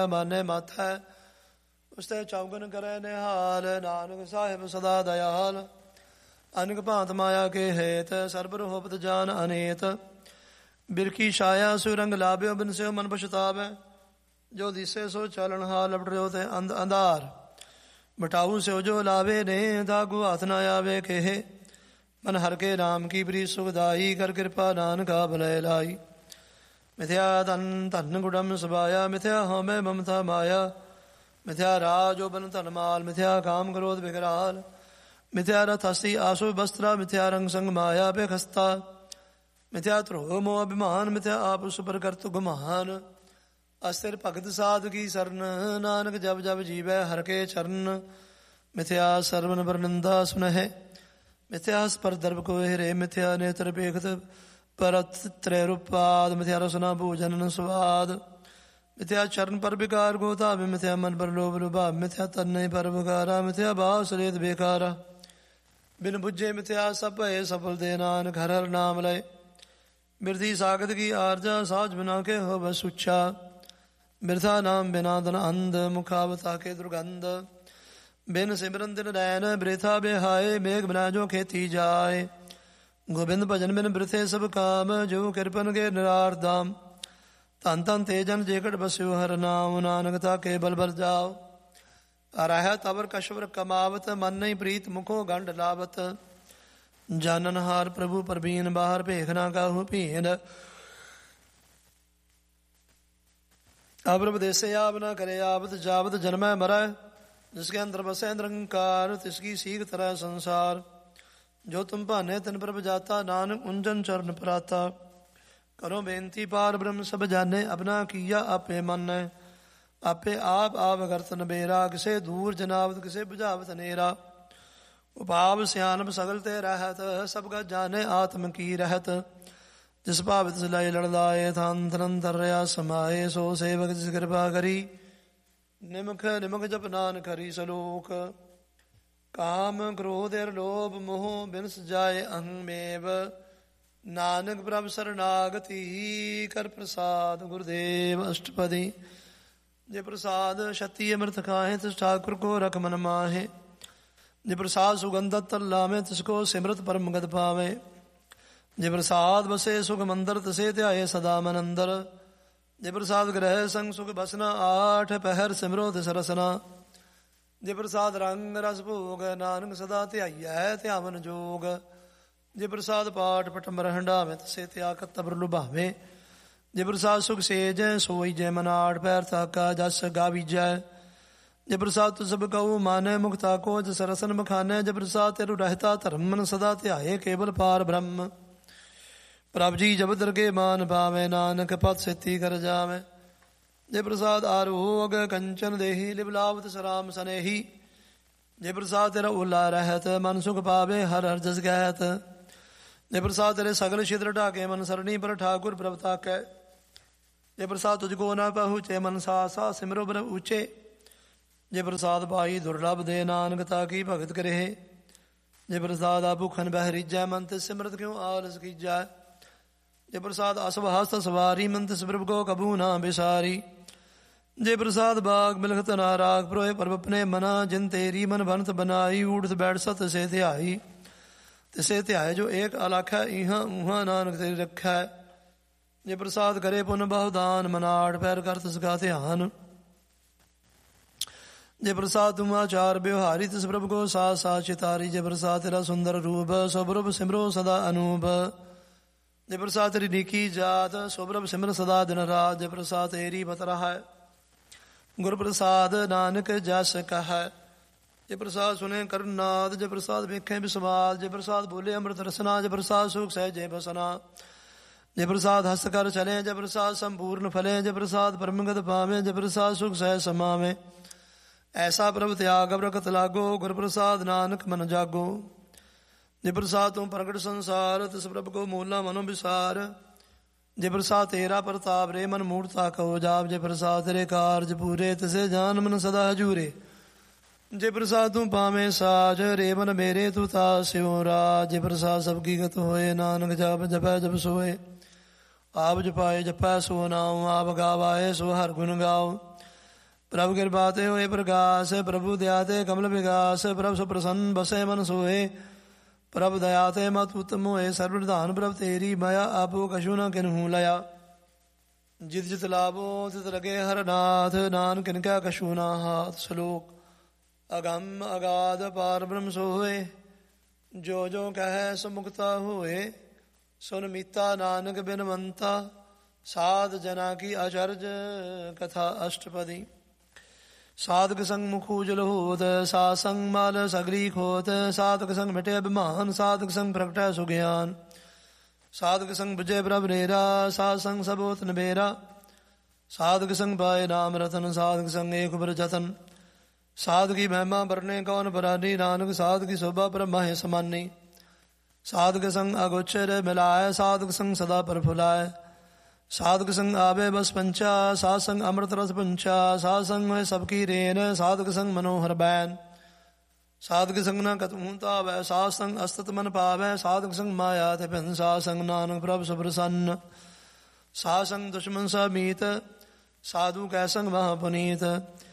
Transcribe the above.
ਮਾਨੇ ਮਾਥੈ ਉਸਤੇ ਚੌਗਨ ਕਰੈ ਨਿਹਾਲ। ਨਾਨਕ ਸਾਹਿਬ ਸਦਾ ਦਇਆਲ ਅਨਕ ਭਾਂਤ ਮਾਇਆ ਕੇ ਹੇਤ ਸਰਬ ਰੋਹਪਤ ਜਾਨ ਅਨੇਤ। ਬਿਰਖੀ ਛਾਇਆ ਸੁਰੰਗ ਲਾਭਿਓ ਬਿਨ ਸਿਓ ਮਨ ਪਛਤਾਵੈ। ਜੋ ਦਿਸੇ ਸੋ ਚਾਲਣ ਹਾਲ ਲਪਟਿਓ ਤੇ ਅੰਧ ਅੰਧਾਰ। ਬਟਾਊ ਸਿਓ ਜੋ ਲਾਵੇ ਨੇ ਦਾਗੂ ਹੱਥ ਨਾ ਆਵੇ ਕਹੇ। ਮਨ ਹਰ ਕੇ ਰਾਮ ਕੀ ਪ੍ਰੀ ਸੁਖਦਾਈ ਕਰ ਕਿਰਪਾ ਨਾਨਕਾ ਭਲੇ ਲਾਈ। ਮਿਥਿਆ ਧਨ ਧਨ ਗੁੜਮ ਸਬਾਇਆ ਮਿਥਿਆ ਹਉਮੈ ਮਮਤਾ ਮਾਇਆ। ਮਿਥਿਆ ਰਾਜ ਬਨ ਧਨ ਮਾਲ ਮਿਥਿਆ ਕਾਮ ਕ੍ਰੋਧ ਬਿਕਰਾਲ। ਮਿਥਿਆ ਰਥ ਹਸਤੀ ਆਸੋ ਬਸਤਰਾ ਮਿਥਿਆ ਰੰਗ ਸੰਗ ਮਾਇਆ ਬੇਖਸਤਾ। ਮਿਥਿਆ ਧਰੋ ਮੋਹ ਅਭਿਮਾਨ ਮਿਥਿਆ ਆਪ ਸੁਪਰ ਕਰਤੁ ਗੁਮਾਨ। ਅਸਥਿਰ ਭਗਤ ਸਾਧ ਕੀ ਸਰਨ ਨਾਨਕ ਜਬ ਜਬ ਜੀਵੈ ਹਰ ਕੇ ਚਰਨ। ਮਿਥਿਆ ਸਰਵਨ ਵਰਨੰਦਾ ਸੁਨਹਿ ਮਿਥਿਆ ਸਪਰ ਦਰਬ ਕੋ ਹਿਰੇ। ਮਿਥਿਆ ਨੇਤਰ ਪੇਖਤ ਪਰਤ ਤ੍ਰੈ ਰੂਪਾਦ। ਮਿਥਿਆ ਰਸਨਾ ਭੋਜਨ ਸਵਾਦ। ਮਿਥਿਆ ਚਰਨ ਪਰ ਵਿਕਾਰ ਗੋ ਧਾਵੇ। ਮਿਥਿਆ ਮਨ ਪਰ ਲੋਭ ਲੁਭਾਵ। ਮਿਥਿਆ ਤਨੈ ਪਰ ਵਿਕਾਰਾ ਮਿਥਿਆ ਬਾਸ ਰੇਤ ਬੇਕਾਰਾ। ਬਿਨ ਬੁੱਝੇ ਮਿਥਿਆ ਸਭ ਭਏ ਸਫਲ ਦੇ ਨਾਨਕ ਹਰ ਹਰ ਨਾਮ ਲਏ। ਬਿਰਧੀ ਸਾਗਤ ਕੀ ਆਰਜਾ ਸਾਜ ਬਿਨਾ ਕੇ ਹੋ ਬਸ ਉੱਚਾ। ਬਿਰਥਾ ਨਾਮ ਬਿਨਾ ਧਨ ਅੰਧ ਮੁਖਾਵਤਾ ਕੇ ਦੁਰਗੰਧ। ਬਿਨ ਸਿਮਰਨ ਦਿਨ ਰੈਨ ਬ੍ਰਿਥਾ ਬਿਹਾਏ। ਮੇਘ ਬਿਨਾ ਜੋ ਖੇਤੀ ਜਾਏ। ਗੋਬਿੰਦ ਭਜਨ ਬਿਨ ਬ੍ਰਿਥੇ ਸਭ ਕਾਮ। ਜੋ ਕਿਰਪਨ ਕੇ ਨਿਰਾਰ ਦਾਮ। ਧਨ ਧਨ ਤੇਜਨ ਜੇਕਟ ਬਸਿਓ ਹਰ ਨਾਮ। ਨਾਨਕ ਤਾ ਕੇ ਬਲ ਬਲ ਜਾਓ। ਰਹਿ ਤਵਰ ਕਸ਼ਵਰ ਕਮਾਵਤ ਮਨ ਨਹੀਂ ਪ੍ਰੀਤ ਮੁਖੋ ਗੰਢ ਲਾਵਤ। ਜਾਨਨ ਹਾਰ ਪ੍ਰਭੂ ਪਰਬੀਨ ਬਾਹਰ ਭੇਖ ਨਾ ਕਾਹੂ ਭੀਨ। ਅਬਰਬ ਦੇਸੇ ਆਪ ਨਾ ਕਰੇ ਆਵਤ ਜਾਵਤ ਜਨਮੈ ਮਰੈ। ਜਿਸਕੇ ਅੰਦਰ ਬਸੈ ਨਿਰੰਕਾਰ ਤਿਸਕੀ ਸੀਖ ਤਰੈ ਸੰਸਾਰ। ਜੋ ਤੁਮ ਭਾਨੇ ਤਿਨ ਪ੍ਰਭ ਜਾਤਾ ਨਾਨਕ ਉਂਜਨ ਚਰਨ ਪਰਾਤਾ। ਕਰੋ ਬੇਨਤੀ ਪਾਰ ਬ੍ਰਹਮ ਸਭ ਜਾਣੇ ਆਪਣਾ ਕੀਆ ਆਪੇ ਮੰਨੈ। ਆਪੇ ਆਪ ਆਪ ਕਰਤ ਨਬੇਰਾ ਕਿਸੇ ਦੂਰ ਜਨਾਵਤ ਕਿਸੇ ਬੁਝਾਵਤ ਨੇਰਾ। ਉਪਾਵ ਸਿਆਨਪ ਸਗਲ ਤੇ ਰਹਿਤ ਸਭ ਕਾ ਜਾਣੇ ਆਤਮ ਕੀ ਰਹਿਤ। ਜਿਸ ਭਾਵ ਤਿਸ ਲਾਏ ਲੜ ਲਾਏ ਥਨ ਥਨੰਤਰ ਰਿਆ ਸਮਾਏ। ਸੋ ਸੇਵਕ ਜਿਸ ਕਿਰਪਾ ਕਰੀ ਨਿਮਖ ਨਿਮਖ ਜਪ ਨਾਨਕ ਹਰੀ ਸਲੋਕ। ਕਾਮ ਕ੍ਰੋਧ ਅਰ ਲੋਭ ਮੋਹ ਬਿਨ ਸਜਾਏ ਅਹੰਮੇਵ। ਨਾਨਕ ਪ੍ਰਭ ਸਰਨਾਗਤੀ ਕਰ ਪ੍ਰਸਾਦ ਗੁਰਦੇਵ ਅਸ਼ਟਪਦੀ। ਜੇ ਪ੍ਰਸਾਦ ਛਤੀ ਅੰਮ੍ਰਿਤ ਖਾਹੇ ਤਿਸ ਠਾਕੁਰ ਕੋ ਰਖ ਮਨ ਮਾਹੇ। ਜੇ ਪ੍ਰਸਾਦ ਸੁਗੰਧਤ ਤਰ ਲਾਵੇ ਤਿਸ ਕੋ ਸਿਮਰਤ ਪਰਮ ਗਤ ਪਾਵੇ। ਜੇ ਪ੍ਰਸਾਦ ਬਸੇ ਸੁਖ ਮੰਦਰ ਤਸੇ ਧਿਆਏ ਸਦਾ ਮਨ ਅੰਦਰ। ਜੇ ਪ੍ਰਸਾਦ ਗ੍ਰਹਿ ਸੰਗ ਸੁਖ ਬਸਨਾ ਆਠ ਪਹਿਰ ਸਿਮਰੋ ਤਿਸ ਰਸਨਾ। ਜੇ ਪ੍ਰਸਾਦ ਰੰਗ ਰਸ ਭੋਗ ਨਾਨਕ ਸਦਾ ਧਿਆਈਐ ਧਿਆਵਨ ਜੋਗ। ਜੇ ਪ੍ਰਸਾਦ ਪਾਠ ਪਟਮਰ ਹੰਡਾਵੇ ਤਸੇ ਤਿਆ ਕਤਬਰ ਲੁਭਾਵੇ। ਜੇ ਪ੍ਰਸਾਦ ਸੁਖ ਸੇਜ ਸੋਈ ਜੈ ਮਨਾੜ ਪੈਰ ਤਾਕਾ ਜਸ ਗਾਵੀਜੈ। ਜੇ ਪ੍ਰਸਾਦ ਤੁ ਸਭ ਕਉ ਮਾਨੈ ਮੁਖਤਾ ਕੋ ਜਸ ਰਸਨ ਮਖਾਨੈ। ਜੇ ਪ੍ਰਸਾਦ ਤੇਰੂ ਰਹਿਤਾ ਧਰਮ ਮਨ ਸਦਾ ਧਿਆਏ ਕੇਵਲ ਪਾਰ ਬ੍ਰਹਮ। ਪ੍ਰਭ ਜੀ ਜਬ ਦਰਗੇ ਮਾਨ ਪਾਵੇ ਨਾਨਕ ਪਤ ਸਿੱਤੀ ਕਰ ਜਾਵੇ। ਜੇ ਪ੍ਰਸਾਦ ਆਰੋਗ ਕੰਚਨ ਦੇਹੀ ਲਿਵਲਾਵਤ ਸਰਾਮ ਸਨੇਹੀ। ਜੇ ਪ੍ਰਸਾਦ ਤੇਰਾ ਓਲਾ ਰਹਿਤ ਮਨ ਸੁਖ ਪਾਵੇ ਹਰ ਹਰ ਜਸ ਗਹਿਤ। ਜੇ ਪ੍ਰਸਾਦ ਤੇਰੇ ਸਗਲ ਛਿਦਰ ਢਾਕੇ ਮਨ ਸਰਣੀ ਪਰ ਠਾਕੁਰ ਪ੍ਰਭ ਤਾਕੈ। ਜੇ ਪ੍ਰਸਾਦ ਤੁਝ ਕੋ ਨਾ ਪਹੁੰਚੇ ਮਨ ਸਾ ਸਾ ਸਿਮਰੋ ਪ੍ਰਭ ਉੱਚੇ। ਜੇ ਪ੍ਰਸਾਦ ਪਾਈ ਦੁਰਲਭ ਦੇ ਨਾਨਕ ਤਾ ਕੀ ਭਗਤ ਕਰੇ। ਜੇ ਪ੍ਰਸਾਦ ਆ ਭੁਖਨ ਬਹਿ ਰੀਜੈ ਮਨ ਤੇ ਸਿਮਰਤ ਕਿਉ ਆਲਸ ਕੀਜੈ। ਜੇ ਪ੍ਰਸਾਦ ਅਸਵ ਹਸਤ ਸਵਾਰੀ ਮਨ ਤਿਸ ਪ੍ਰਭ ਕੋ ਕਬੂ ਨਾ ਬਿਸਾਰੀ। ਜੇ ਪ੍ਰਸਾਦ ਬਾਗ ਮਿਲਖਤ ਨਾ ਰਾਗ ਪ੍ਰੋਏ ਪਰਬ ਆਪਣੇ ਮਨਾ। ਜਿਨ ਤੇਰੀ ਮਨ ਬਨਤ ਬਨਾਈ ਊੜਤ ਬੈਠ ਸਤ ਸੇ ਧਿਆਈ। ਤਿਸੇ ਧਿਆਏ ਜੋ ਏਕ ਅਲਖੈ ਇਹਾਂ ਉਹਾਂ ਨਾਨਕ ਤੇਰੀ ਰੱਖੈ। ਜੇ ਪ੍ਰਸਾਦ ਕਰੇ ਪੁਨ ਬਹੁਦਾਨ ਮਨਾੜ ਪੈਰ ਕਰ ਤਿਸ ਕਾ ਧਿਆਨ। ਜੇ ਪ੍ਰਸਾਦ ਤੁਮ ਆਚਾਰ ਵਿਵਹਾਰੀ ਤਿਸ ਪ੍ਰਭ ਕੋ ਸਾਥ ਸਾਥ ਚਿਤਾਰੀ। ਜੇ ਪ੍ਰਸਾਦ ਤੇਰਾ ਸੁੰਦਰ ਰੂਪ ਸੋਬਰਭ ਸਿਮਰੋ ਸਦਾ ਅਨੂਪ। ਜੇ ਪ੍ਰਸਾਦ ਤੇਰੀ ਨੀਕੀ ਜਾਤ ਸੋਬਰਭ ਸਿਮਰ ਸਦਾ ਦਿਨ ਰਾਤ। ਜੇ ਪ੍ਰਸਾਦ ਤੇਰੀ ਬਤ ਰਹਾ ਗੁਰ ਪ੍ਰਸਾਦ ਨਾਨਕ ਜਸ ਕਹੈ। ਜੇ ਪ੍ਰਸਾਦ ਸੁਨੇ ਕਰਨਾਦ। ਜੇ ਪ੍ਰਸਾਦ ਵੇਖੇ ਵਿਸਵਾਦ। ਜੇ ਪ੍ਰਸਾਦ ਬੋਲੇ ਅੰਮ੍ਰਿਤ ਰਸਨਾ। ਜੇ ਪ੍ਰਸਾਦ ਸੁਖ ਸਹਿਜੇ ਬਸਨਾ। ਜੇ ਪ੍ਰਸਾਦ ਹਸਤ ਕਰ ਚਲੇ। ਜੇ ਪ੍ਰਸਾਦ ਸੰਪੂਰਨ ਫਲੇ। ਜੇ ਪ੍ਰਸਾਦ ਪਰਮਗਤ ਪਾਵੇ। ਜੇ ਪ੍ਰਸਾਦ ਸੁਖ ਸਹਿਜ ਸਮਾਵੇ। ਐਸਾ ਪ੍ਰਭ ਤਿਆਗ ਬਰਕਤ ਲਾਗੋ ਗੁਰ ਪ੍ਰਸਾਦ ਨਾਨਕ ਮਨ ਜਾਗੋ। ਜੇ ਪ੍ਰਸਾਦ ਤੂੰ ਪ੍ਰਗਟ ਸੰਸਾਰ ਤਿਸ ਪ੍ਰਭ ਕੋ ਮੂਲਾ ਮਨੋ ਵਿਸਾਰ। ਜੇ ਪ੍ਰਸਾਦ ਤੇਰਾ ਪ੍ਰਤਾਪ ਰੇ ਮਨ ਮੂਰਤਾ ਕਹੋ ਜਾਪ। ਜੇ ਪ੍ਰਸਾਦ ਤੇਰੇ ਕਾਰਜ ਪੂਰੇ ਤਿਸੇ ਜਾਨ ਮਨ ਸਦਾ ਹਜੂਰੇ। ਜੇ ਪ੍ਰਸਾਦ ਤੂੰ ਪਾਵੇਂ ਸਾਜ ਰੇ ਮਨ ਮੇਰੇ ਤੂੰ ਤਾ ਸਿਉ ਰਾਜ। ਜੇ ਪ੍ਰਸਾਦ ਸਭ ਕੀ ਗਤ ਹੋਏ ਨਾਨਕ ਜਪ ਜਪੈ ਜਪ ਸੋਏ। ਆਪ ਜਪਾਏ ਜਪੈ ਸੋ ਨਾਉ ਆਪ ਗਾਵਾਏ ਸੋ ਹਰ ਗੁਣ ਗਾਓ। ਪ੍ਰਭ ਕਿਰਪਾ ਤੇ ਹੋਏ ਪ੍ਰਗਾਸ, ਪ੍ਰਭੂ ਦਇਆ ਤੇ ਕਮਲ ਵਿਗਾਸ, ਪ੍ਰਭ ਸੁਪ੍ਰਸੰਨ ਬਸੇ ਮਨ ਸੋਏ, ਪ੍ਰਭ ਦਇਆ ਤੇ ਮਤ ਉਤਮ ਹੋਏ, ਸਰਬ ਨਿਧਾਨ ਪ੍ਰਭ ਤੇਰੀ ਮਾਇਆ, ਆਪੋ ਕਛੂ ਨ ਕਿਨਹੂ ਲਿਆ। ਜਿਤ ਜਿਤ ਲਾਭੋ ਤਿਤ ਲਗੇ ਹਰ ਨਾਥ, ਨਾਨਕ ਕਿਨ ਕਾ ਕਛੂ ਨਾ ਹਾਥ। ਸ਼ਲੋਕ ਅਗੰਮ ਅਗਾਧ ਪਾਰ ਬ੍ਰਹਮ ਸੋਏ, ਜੋ ਜੋ ਕਹੈ ਸੋ ਮੁਕਤਾ ਹੋਏ, ਸੁਨ ਮੀਤਾ ਨਾਨਕ ਬਿਨਵੰਤਾ, ਸਾਧ ਜਨਾ ਕੀ ਅਚਰਜ ਕਥਾ ਅਸ਼ਟਪਦੀ। ਸਾਧਕ ਸੰਗ ਮੁਖ ਉਜਲ ਹੋਤ, ਸਾਧ ਸੰਗ ਮਲ ਸਗਰੀ ਖੋਤ, ਸਾਧਕ ਸੰਗ ਮਿਟੇ ਅਭਿਮਾਨ, ਸਾਧਕ ਸੰਗ ਪ੍ਰਗਟੈ ਸੁਗਿਆਨ, ਸਾਧਕ ਸੰਗ ਬੁਝੇ ਪ੍ਰਭ ਨੇਰਾ, ਸਾਧ ਸੰਗ ਸਭ ਹੋਤ ਨਿਬੇਰਾ, ਸਾਧਕ ਸੰਗ ਪਾਏ ਨਾਮ ਰਤਨ, ਸਾਧਕ ਸੰਗ ਏਕ ਬਰ ਜਤਨ, ਸਾਧ ਕੀ ਮਹਿਮਾ ਬਰਨੇ ਕੌਣ ਬਰਾਨੀ, ਨਾਨਕ ਸਾਧ ਕੀ ਸ਼ੋਭਾ ਬ੍ਰਹਮਾ ਸਮਾਨੀ। ਸਾਧਕ ਸੰਗ ਅਗੋਚਰ ਮਿਲਾਏ, ਸਾਧਕ ਸੰਗ ਸਦਾ ਪ੍ਰਫੁਲਾਏ, ਸਾਧਕ ਸੰਗ ਆਵੇ ਬਸ ਪੰਚਾ, ਸਾਧ ਸੰਗ ਅੰਮ੍ਰਿਤ ਰਸ ਪੰਚਾ, ਸਾਧ ਸੰਗ ਹੋਏ ਸਭ ਕੀ ਰੇਨ, ਸਾਧਕ ਸੰਗ ਮਨੋਹਰ ਬੈਨ, ਸਾਧਕ ਸੰਗ ਨਾ ਕਤਮੂ ਤਾਵੈ, ਸਾਧ ਸੰਗ ਅਸਤਤ ਮਨ ਪਾਵੈ, ਸਾਧਕ ਸੰਗ ਮਾਇਆ ਤੇ ਭਿੰਨ, ਸਾਧ ਸੰਗ ਨਾਨਕ ਪ੍ਰਭ ਸੁਪ੍ਰਸੰਨ, ਸਾਧ ਸੰਗ ਦੁਸ਼ਮਨ ਸਭ ਮੀਤ, ਸਾਧੂ ਕੈ ਸੰਗ ਮਹਾ ਪੁਨੀਤ।